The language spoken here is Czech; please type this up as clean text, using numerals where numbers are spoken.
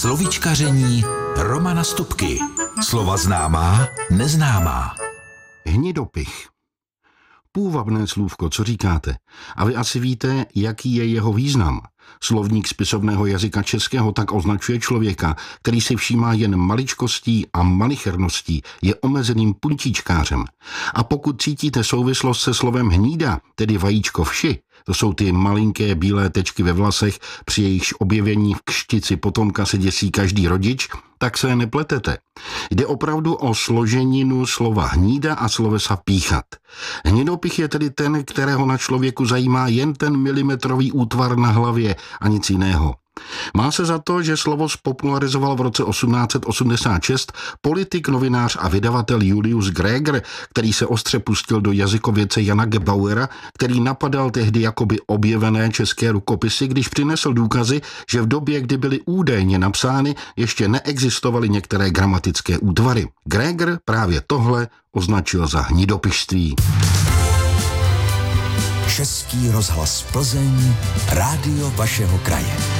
Slovíčkaření Romana Stupky. Slova známá, neznámá. Hnidopich. Půvabné slůvko, co říkáte? A vy asi víte, jaký je jeho význam. Slovník spisovného jazyka českého tak označuje člověka, který si všímá jen maličkostí a malicherností, je omezeným puntíčkářem. A pokud cítíte souvislost se slovem hnída, tedy vajíčko vši, to jsou ty malinké bílé tečky ve vlasech, při jejichž objevení v kštici potomka se děsí každý rodič, tak se nepletete. Jde opravdu o složeninu slova hnída a slovesa píchat. Hnidopich je tedy ten, kterého na člověku zajímá jen ten milimetrový útvar na hlavě a nic jiného. Má se za to, že slovo spopularizoval v roce 1886 politik, novinář a vydavatel Julius Gregor, který se ostře pustil do jazykovědce Jana Gebauera, který napadal tehdy jakoby objevené české rukopisy, když přinesl důkazy, že v době, kdy byly údajně napsány, ještě neexistovaly některé gramatické útvary. Gregor právě tohle označil za hnidopišství. Český rozhlas Plzeň, rádio vašeho kraje.